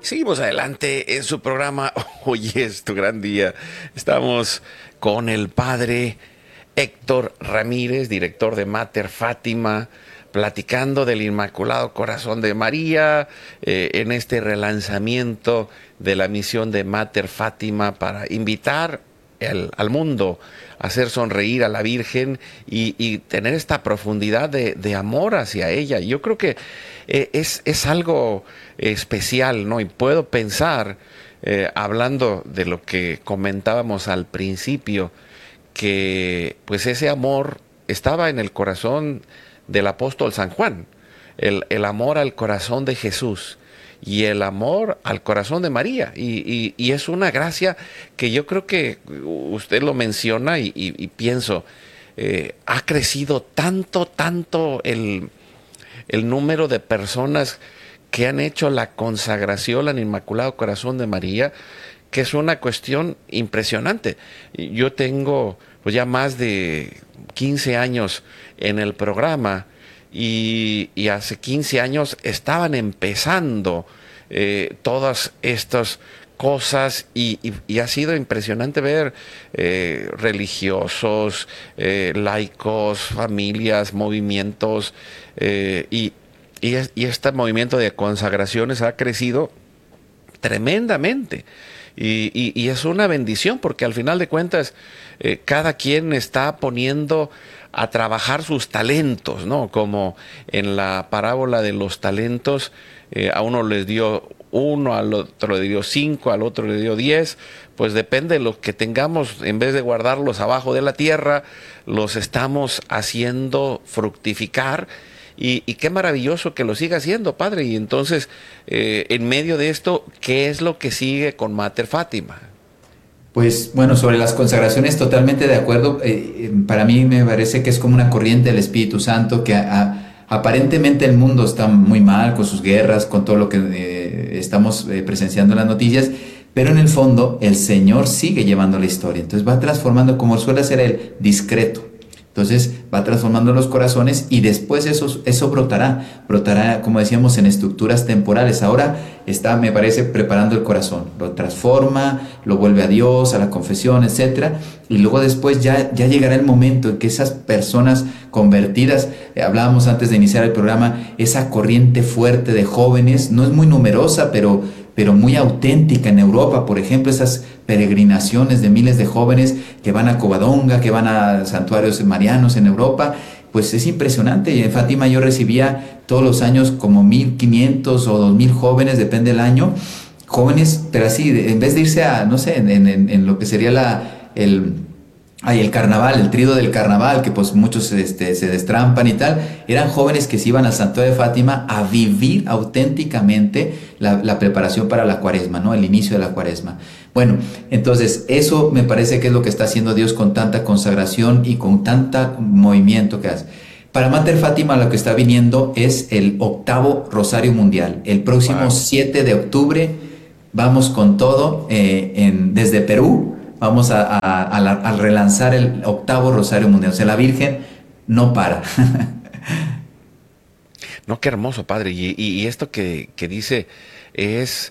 Seguimos adelante en su programa. Hoy es tu gran día. Estamos con el padre Héctor Ramírez, director de Mater Fátima, platicando del Inmaculado Corazón de María, en este relanzamiento de la misión de Mater Fátima para invitar al mundo a hacer sonreír a la Virgen y tener esta profundidad de amor hacia ella. Yo creo que es algo especial, ¿no? Y puedo pensar, hablando de lo que comentábamos al principio, que pues ese amor estaba en el corazón del apóstol San Juan, el amor al corazón de Jesús y el amor al corazón de María. Y es una gracia que yo creo que usted lo menciona y pienso, ha crecido tanto el número de personas que han hecho la consagración al Inmaculado Corazón de María, que es una cuestión impresionante. Yo tengo pues ya más de 15 años en el programa y hace 15 años estaban empezando todas estas cosas y ha sido impresionante ver religiosos, laicos, familias, movimientos y este movimiento de consagraciones ha crecido tremendamente. Y es una bendición porque al final de cuentas cada quien está poniendo a trabajar sus talentos, ¿no? Como en la parábola de los talentos, a uno les dio uno, al otro le dio 5, al otro le dio 10, pues depende de lo que tengamos, en vez de guardarlos abajo de la tierra, los estamos haciendo fructificar. Y qué maravilloso que lo siga haciendo, padre. Y entonces, en medio de esto, ¿qué es lo que sigue con Mater Fátima? Pues bueno, sobre las consagraciones totalmente de acuerdo. Para mí me parece que es como una corriente del Espíritu Santo que aparentemente el mundo está muy mal con sus guerras, con todo lo que estamos presenciando en las noticias, pero en el fondo el Señor sigue llevando la historia. Entonces va transformando, como suele ser el discreto. Entonces va transformando los corazones y después eso brotará, como decíamos, en estructuras temporales. Ahora está, me parece, preparando el corazón, lo transforma, lo vuelve a Dios, a la confesión, etcétera. Y luego después ya llegará el momento en que esas personas convertidas, hablábamos antes de iniciar el programa, esa corriente fuerte de jóvenes, no es muy numerosa, pero muy auténtica en Europa, por ejemplo, esas peregrinaciones de miles de jóvenes que van a Covadonga, que van a santuarios marianos en Europa, pues es impresionante. Y en Fátima yo recibía todos los años como 1,500 o 2,000 jóvenes, depende del año, jóvenes, pero así, en vez de irse a, no sé, en lo que sería el carnaval, el trío del carnaval, que pues muchos se destrampan y tal, eran jóvenes que se iban al santuario de Fátima a vivir auténticamente la preparación para la cuaresma, ¿no? El inicio de la cuaresma. Bueno, entonces eso me parece que es lo que está haciendo Dios con tanta consagración y con tanto movimiento que hace. Para Mater Fátima lo que está viniendo es el 8º Rosario Mundial. El próximo 7 de octubre vamos con todo desde Perú. Vamos a relanzar el 8º Rosario Mundial. O sea, la Virgen no para. No, qué hermoso, padre. Y esto que dice es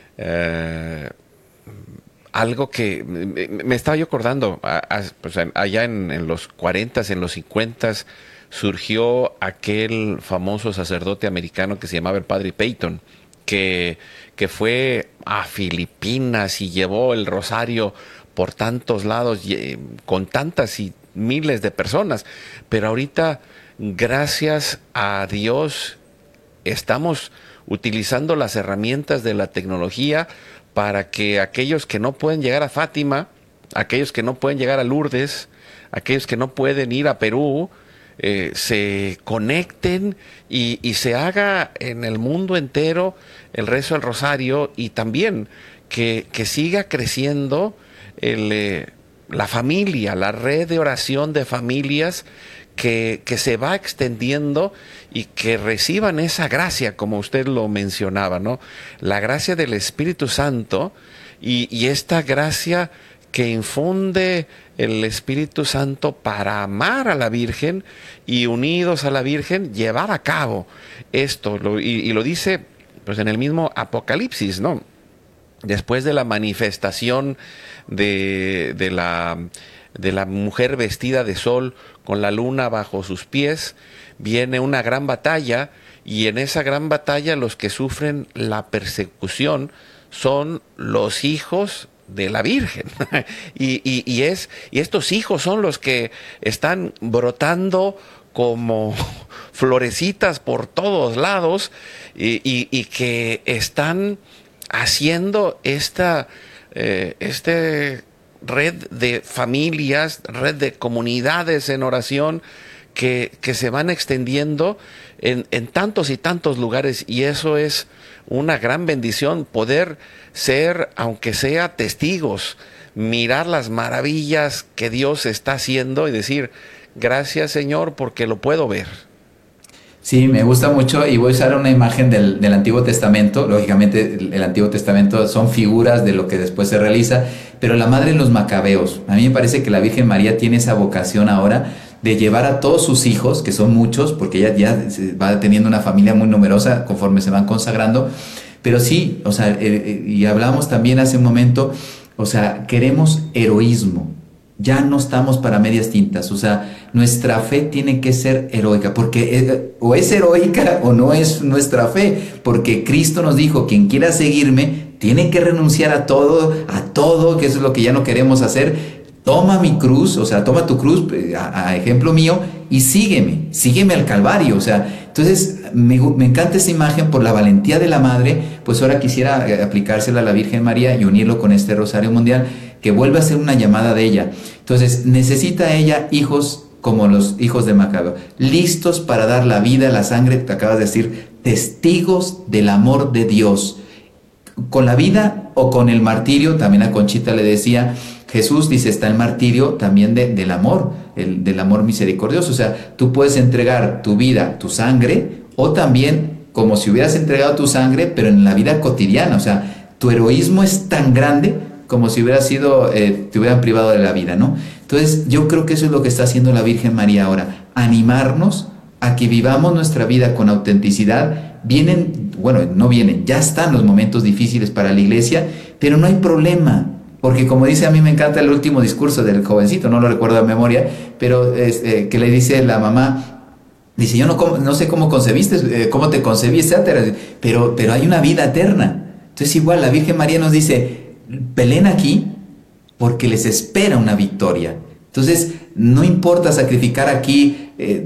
algo que me estaba yo acordando. Pues allá en los 40, en los 50, surgió aquel famoso sacerdote americano que se llamaba el padre Peyton, que fue a Filipinas y llevó el rosario por tantos lados, con tantas y miles de personas. Pero ahorita, gracias a Dios, estamos utilizando las herramientas de la tecnología para que aquellos que no pueden llegar a Fátima, aquellos que no pueden llegar a Lourdes, aquellos que no pueden ir a Perú, se conecten y se haga en el mundo entero el rezo del rosario, y también que siga creciendo la familia, la red de oración de familias que se va extendiendo y que reciban esa gracia, como usted lo mencionaba, ¿no? La gracia del Espíritu Santo y esta gracia que infunde el Espíritu Santo para amar a la Virgen y unidos a la Virgen llevar a cabo esto. Y lo dice pues en el mismo Apocalipsis, ¿no? Después de la manifestación de la mujer vestida de sol con la luna bajo sus pies, viene una gran batalla, y en esa gran batalla los que sufren la persecución son los hijos de la Virgen. y estos hijos son los que están brotando como florecitas por todos lados, y que están haciendo esta red de familias, red de comunidades en oración que se van extendiendo en tantos y tantos lugares, y eso es una gran bendición, poder ser, aunque sea testigos, mirar las maravillas que Dios está haciendo y decir, gracias Señor, porque lo puedo ver. Sí, me gusta mucho, y voy a usar una imagen del Antiguo Testamento. Lógicamente el Antiguo Testamento son figuras de lo que después se realiza, pero la madre de los macabeos, a mí me parece que la Virgen María tiene esa vocación ahora de llevar a todos sus hijos, que son muchos, porque ella ya va teniendo una familia muy numerosa conforme se van consagrando, pero sí, o sea, y hablamos también hace un momento, o sea, queremos heroísmo. Ya no estamos para medias tintas, o sea, nuestra fe tiene que ser heroica, porque o es heroica o no es nuestra fe, porque Cristo nos dijo, quien quiera seguirme, tiene que renunciar a todo, que eso es lo que ya no queremos hacer. Toma mi cruz, o sea, toma tu cruz, a ejemplo mío, y sígueme al Calvario, o sea, entonces me encanta esa imagen por la valentía de la madre. Pues ahora quisiera aplicársela a la Virgen María y unirlo con este Rosario Mundial, que vuelve a ser una llamada de ella. Entonces, necesita ella hijos como los hijos de Macabeo, listos para dar la vida, la sangre, te acabas de decir, testigos del amor de Dios, con la vida o con el martirio. También a Conchita le decía, Jesús dice, está el martirio también del amor, del amor misericordioso. O sea, tú puedes entregar tu vida, tu sangre, o también como si hubieras entregado tu sangre, pero en la vida cotidiana. O sea, tu heroísmo es tan grande como si hubiera sido, te hubieran privado de la vida, ¿no? Entonces, yo creo que eso es lo que está haciendo la Virgen María ahora, animarnos a que vivamos nuestra vida con autenticidad. Ya están los momentos difíciles para la iglesia, pero no hay problema, porque como dice, a mí me encanta el último discurso del jovencito, no lo recuerdo de memoria, pero que le dice la mamá, dice, yo no sé cómo concebiste, cómo te concebí, etcétera, pero hay una vida eterna. Entonces igual la Virgen María nos dice, peleen aquí porque les espera una victoria. Entonces no importa sacrificar aquí,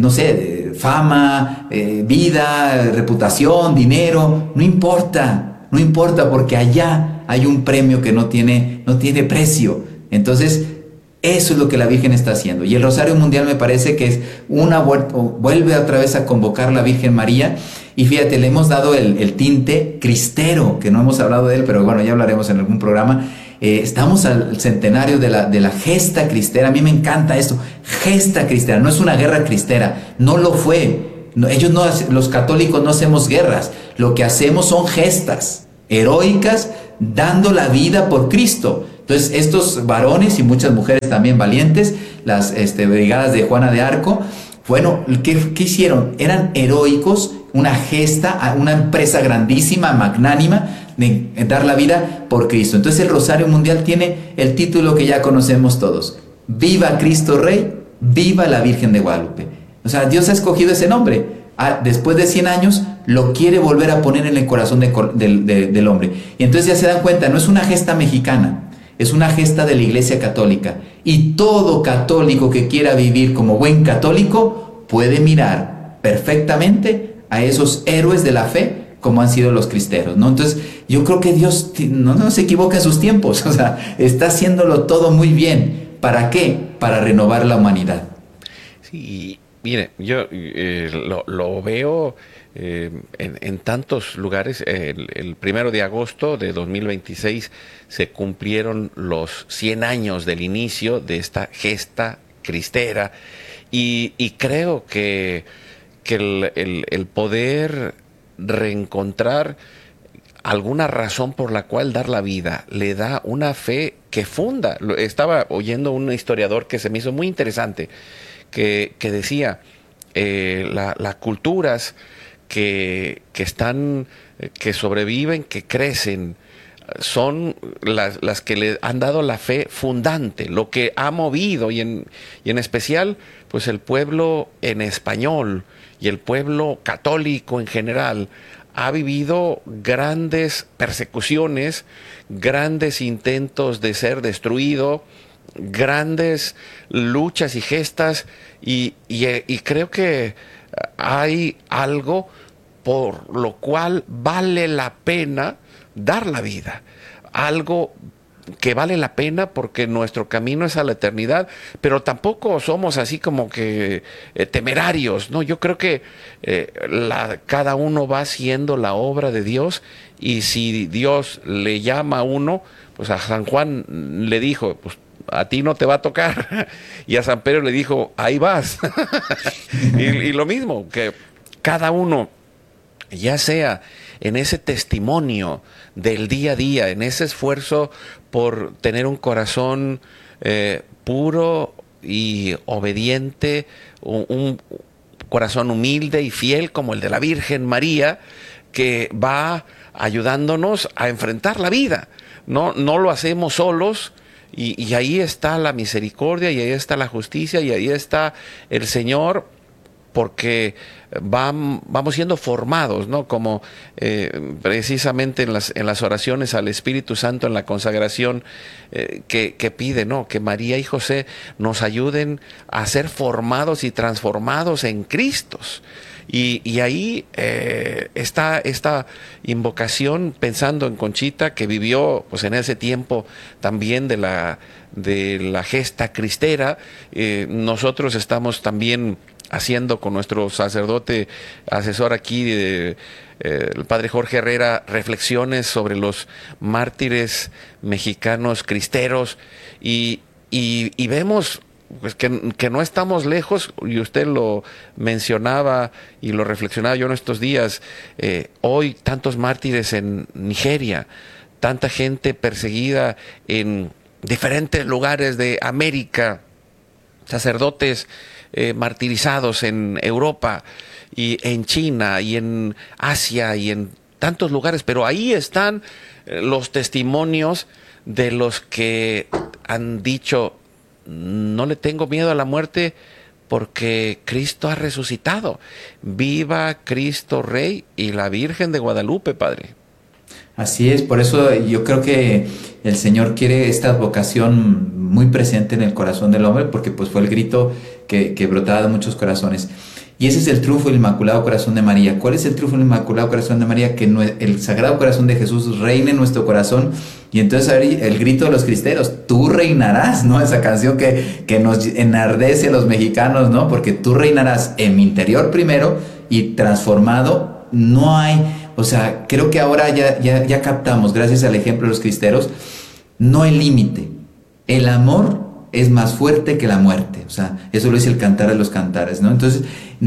fama, vida, reputación, dinero, no importa porque allá hay un premio que no tiene precio. Entonces eso es lo que la Virgen está haciendo, y el Rosario Mundial me parece que es vuelve otra vez a convocar a la Virgen María. Y fíjate, le hemos dado el tinte cristero, que no hemos hablado de él, pero bueno, ya hablaremos en algún programa. Estamos al centenario de la gesta cristera. A mí me encanta esto, gesta cristera, no es una guerra cristera, no lo fue. Los católicos no hacemos guerras, lo que hacemos son gestas heroicas, dando la vida por Cristo. Entonces estos varones y muchas mujeres también valientes, las brigadas de Juana de Arco, bueno, ¿qué hicieron? Eran heroicos, una gesta, una empresa grandísima, magnánima, de dar la vida por Cristo. Entonces el Rosario Mundial tiene el título que ya conocemos todos: Viva Cristo Rey, viva la Virgen de Guadalupe. O sea, Dios ha escogido ese nombre. Después de 100 años lo quiere volver a poner en el corazón del hombre. Y entonces ya se dan cuenta, no es una gesta mexicana, es una gesta de la Iglesia Católica. Y todo católico que quiera vivir como buen católico puede mirar perfectamente a esos héroes de la fe como han sido los cristeros, ¿no? Entonces yo creo que Dios no se equivoca en sus tiempos, o sea, está haciéndolo todo muy bien. ¿Para qué? Para renovar la humanidad. Sí, mire, yo lo veo en tantos lugares. El 1 de agosto de 2026 se cumplieron los 100 años del inicio de esta gesta cristera, y creo que el poder reencontrar alguna razón por la cual dar la vida le da una fe que funda. Estaba oyendo un historiador que se me hizo muy interesante, que decía, las culturas que están que sobreviven, que crecen, son las que le han dado la fe fundante, lo que ha movido y en especial pues el pueblo en español y el pueblo católico en general ha vivido grandes persecuciones, grandes intentos de ser destruido, grandes luchas y gestas y creo que hay algo por lo cual vale la pena dar la vida, algo que vale la pena porque nuestro camino es a la eternidad, pero tampoco somos así como que temerarios, ¿no? Yo creo que cada uno va haciendo la obra de Dios y si Dios le llama a uno, pues a San Juan le dijo, pues a ti no te va a tocar, y a San Pedro le dijo, ahí vas. y lo mismo, que cada uno, ya sea en ese testimonio del día a día, en ese esfuerzo por tener un corazón puro y obediente, un corazón humilde y fiel como el de la Virgen María, que va ayudándonos a enfrentar la vida. No lo hacemos solos. Y ahí está la misericordia, y ahí está la justicia, y ahí está el Señor, porque vamos siendo formados, ¿no? Como precisamente en las oraciones al Espíritu Santo, en la consagración que pide, ¿no? Que María y José nos ayuden a ser formados y transformados en Cristos. Y ahí está esta invocación, pensando en Conchita, que vivió pues en ese tiempo también de la gesta cristera. Nosotros estamos también haciendo con nuestro sacerdote asesor aquí, el padre Jorge Herrera, reflexiones sobre los mártires mexicanos cristeros y vemos pues que no estamos lejos, y usted lo mencionaba y lo reflexionaba yo en estos días. Hoy tantos mártires en Nigeria, tanta gente perseguida en diferentes lugares de América, sacerdotes martirizados en Europa y en China y en Asia y en tantos lugares, pero ahí están los testimonios de los que han dicho: no le tengo miedo a la muerte porque Cristo ha resucitado. Viva Cristo Rey y la Virgen de Guadalupe, Padre. Así es, por eso yo creo que el Señor quiere esta vocación muy presente en el corazón del hombre, porque pues fue el grito que brotaba de muchos corazones. Y ese es el triunfo del Inmaculado Corazón de María. ¿Cuál es el triunfo del Inmaculado Corazón de María? Que el Sagrado Corazón de Jesús reine en nuestro corazón. Y entonces el grito de los cristeros: tú reinarás, ¿no? Esa canción que nos enardece a los mexicanos, ¿no? Porque tú reinarás en mi interior primero, y transformado no hay. O sea, creo que ahora ya captamos, gracias al ejemplo de los cristeros, no hay límite. El amor es más fuerte que la muerte. O sea, eso lo dice el Cantar de los Cantares, ¿no? Entonces,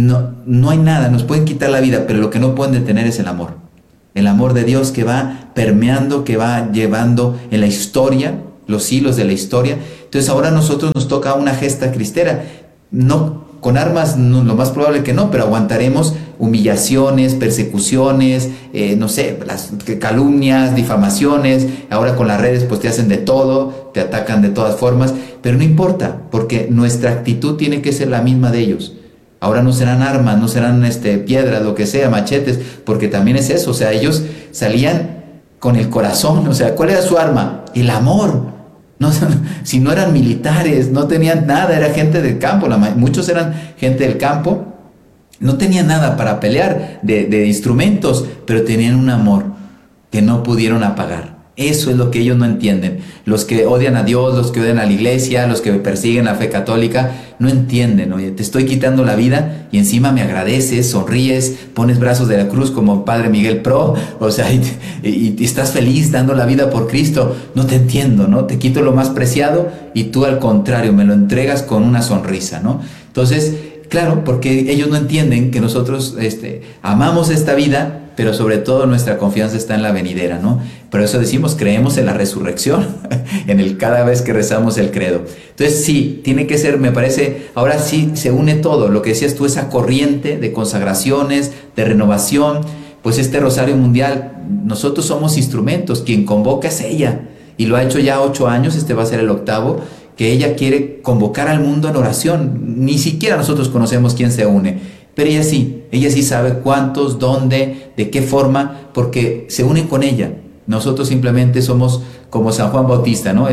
no hay nada, nos pueden quitar la vida, pero lo que no pueden detener es el amor. El amor de Dios que va permeando, que va llevando en la historia, los hilos de la historia. Entonces ahora a nosotros nos toca una gesta cristera. No con armas, no, lo más probable que no, pero aguantaremos humillaciones, persecuciones, no sé, las calumnias, difamaciones. Ahora con las redes pues te hacen de todo, te atacan de todas formas, pero no importa, porque nuestra actitud tiene que ser la misma de ellos. Ahora no serán armas, no serán piedras, lo que sea, machetes, porque también es eso. O sea, ellos salían con el corazón. O sea, ¿cuál era su arma? El amor. No, si no eran militares, no tenían nada, era gente del campo. Muchos eran gente del campo, no tenían nada para pelear de instrumentos, pero tenían un amor que no pudieron apagar. Eso es lo que ellos no entienden. Los que odian a Dios, los que odian a la iglesia, los que persiguen la fe católica, no entienden. Oye, te estoy quitando la vida y encima me agradeces, sonríes, pones brazos de la cruz como Padre Miguel Pro, o sea, y estás feliz dando la vida por Cristo. No te entiendo, ¿no? Te quito lo más preciado y tú al contrario me lo entregas con una sonrisa, ¿no? Entonces, claro, porque ellos no entienden que nosotros amamos esta vida, pero sobre todo nuestra confianza está en la venidera, ¿no? Por eso decimos, creemos en la resurrección, cada vez que rezamos el credo. Entonces sí, tiene que ser, me parece, ahora sí se une todo, lo que decías tú, esa corriente de consagraciones, de renovación, pues este Rosario Mundial, nosotros somos instrumentos, quien convoca es ella, y lo ha hecho ya 8 años, este va a ser el 8º, que ella quiere convocar al mundo en oración. Ni siquiera nosotros conocemos quién se une, pero ella sí sabe cuántos, dónde, de qué forma, porque se unen con ella. Nosotros simplemente somos como San Juan Bautista, ¿no?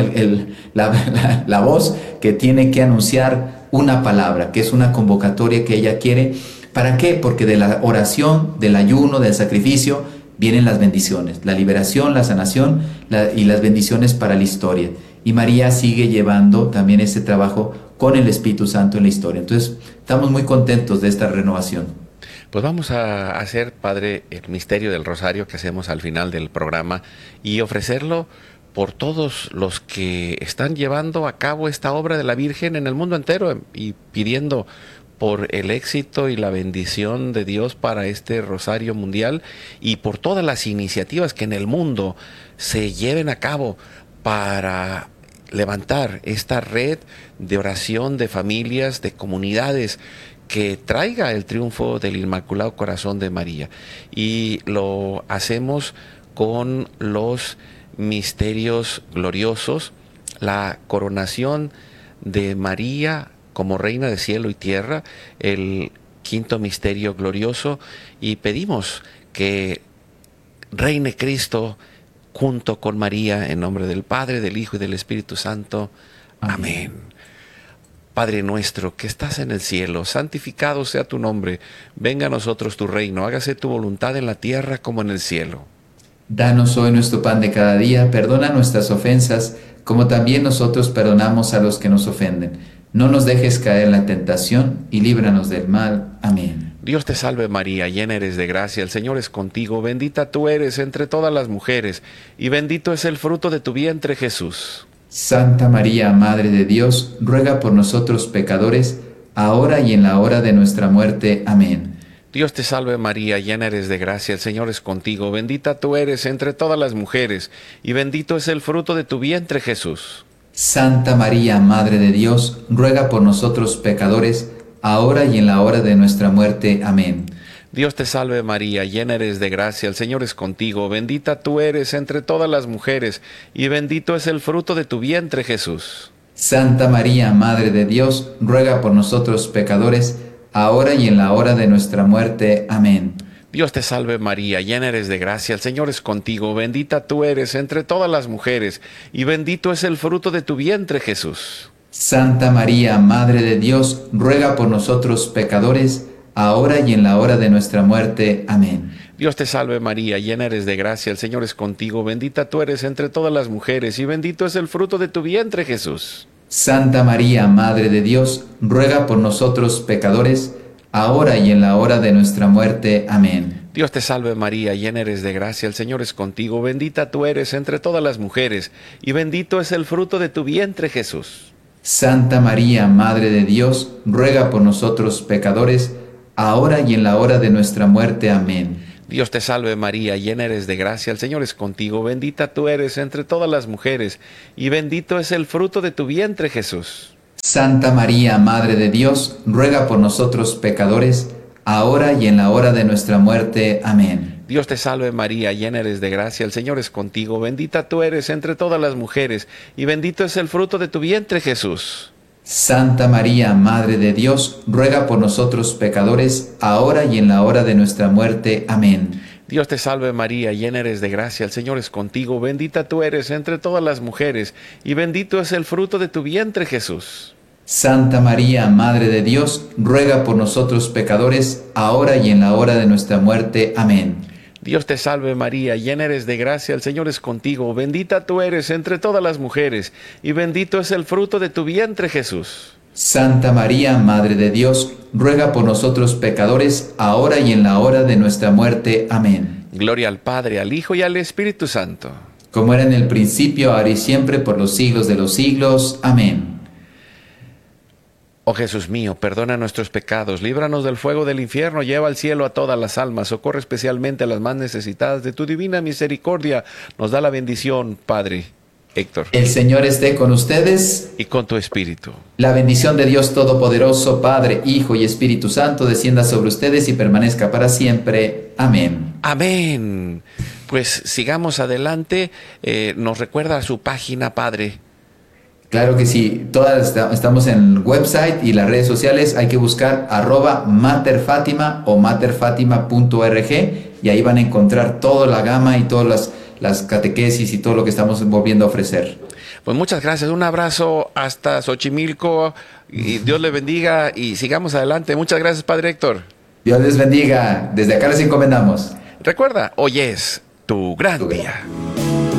La voz que tiene que anunciar una palabra, que es una convocatoria que ella quiere. ¿Para qué? Porque de la oración, del ayuno, del sacrificio, vienen las bendiciones, la liberación, la sanación y las bendiciones para la historia. Y María sigue llevando también ese trabajo con el Espíritu Santo en la historia. Entonces, estamos muy contentos de esta renovación. Pues vamos a hacer, Padre, el misterio del Rosario que hacemos al final del programa y ofrecerlo por todos los que están llevando a cabo esta obra de la Virgen en el mundo entero y pidiendo por el éxito y la bendición de Dios para este Rosario Mundial y por todas las iniciativas que en el mundo se lleven a cabo para levantar esta red de oración de familias, de comunidades, que traiga el triunfo del Inmaculado Corazón de María. Y lo hacemos con los misterios gloriosos, la coronación de María como Reina de cielo y tierra, el 5.º misterio glorioso, y pedimos que reine Cristo junto con María, en nombre del Padre, del Hijo y del Espíritu Santo. Amén. Padre nuestro que estás en el cielo, santificado sea tu nombre, venga a nosotros tu reino, hágase tu voluntad en la tierra como en el cielo. Danos hoy nuestro pan de cada día, perdona nuestras ofensas, como también nosotros perdonamos a los que nos ofenden. No nos dejes caer en la tentación y líbranos del mal. Amén. Dios te salve María, llena eres de gracia, el Señor es contigo, bendita tú eres entre todas las mujeres, y bendito es el fruto de tu vientre Jesús. Santa María, Madre de Dios, ruega por nosotros pecadores, ahora y en la hora de nuestra muerte. Amén. Dios te salve María, llena eres de gracia, el Señor es contigo, bendita tú eres entre todas las mujeres, y bendito es el fruto de tu vientre Jesús. Santa María, Madre de Dios, ruega por nosotros pecadores, ahora y en la hora de nuestra muerte. Amén. Dios te salve María, llena eres de gracia, el Señor es contigo, bendita tú eres entre todas las mujeres, y bendito es el fruto de tu vientre Jesús. Santa María, Madre de Dios, ruega por nosotros pecadores, ahora y en la hora de nuestra muerte. Amén. Dios te salve María, llena eres de gracia, el Señor es contigo, bendita tú eres entre todas las mujeres, y bendito es el fruto de tu vientre Jesús. Santa María, Madre de Dios, ruega por nosotros pecadores, ahora y en la hora de nuestra muerte. Amén. Dios te salve María, llena eres de gracia, el Señor es contigo, bendita tú eres entre todas las mujeres, y bendito es el fruto de tu vientre Jesús. Santa María, Madre de Dios, ruega por nosotros pecadores, ahora y en la hora de nuestra muerte. Amén. Dios te salve María, llena eres de gracia, el Señor es contigo, bendita tú eres entre todas las mujeres, y bendito es el fruto de tu vientre Jesús. Santa María, Madre de Dios, ruega por nosotros pecadores, ahora y en la hora de nuestra muerte. Amén. Dios te salve María, llena eres de gracia, el Señor es contigo, bendita tú eres entre todas las mujeres, y bendito es el fruto de tu vientre Jesús. Santa María, Madre de Dios, ruega por nosotros pecadores, ahora y en la hora de nuestra muerte. Amén. Dios te salve María, llena eres de gracia, el Señor es contigo, bendita tú eres entre todas las mujeres, y bendito es el fruto de tu vientre Jesús. Santa María, Madre de Dios, ruega por nosotros pecadores, ahora y en la hora de nuestra muerte. Amén. Dios te salve María, llena eres de gracia, el Señor es contigo, bendita tú eres entre todas las mujeres, y bendito es el fruto de tu vientre Jesús. Santa María, Madre de Dios, ruega por nosotros pecadores, ahora y en la hora de nuestra muerte. Amén. Dios te salve María, llena eres de gracia, el Señor es contigo, bendita tú eres entre todas las mujeres, y bendito es el fruto de tu vientre Jesús. Santa María, Madre de Dios, ruega por nosotros pecadores, ahora y en la hora de nuestra muerte. Amén. Gloria al Padre, al Hijo y al Espíritu Santo. Como era en el principio, ahora y siempre, por los siglos de los siglos. Amén. Oh Jesús mío, perdona nuestros pecados, líbranos del fuego del infierno, lleva al cielo a todas las almas, socorre especialmente a las más necesitadas de tu divina misericordia. Nos da la bendición, Padre Héctor. El Señor esté con ustedes. Y con tu espíritu. La bendición de Dios Todopoderoso, Padre, Hijo y Espíritu Santo, descienda sobre ustedes y permanezca para siempre. Amén. Amén. Pues sigamos adelante. Nos recuerda su página, padre. Claro que sí, estamos en el website y las redes sociales. Hay que buscar @materfatima o materfatima.org y ahí van a encontrar toda la gama y todas las catequesis y todo lo que estamos volviendo a ofrecer. Pues muchas gracias, un abrazo hasta Xochimilco y Dios le bendiga y sigamos adelante. Muchas gracias, Padre Héctor. Dios les bendiga, desde acá les encomendamos. Recuerda, hoy es tu gran día.